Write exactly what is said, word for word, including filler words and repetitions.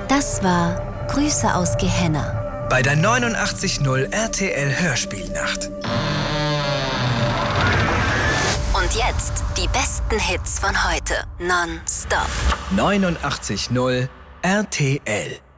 Das war Grüße aus Gehenna. Bei der neunundachtzig null R T L Hörspielnacht. Und jetzt die besten Hits von heute. Non-stop. neunundachtzig null R T L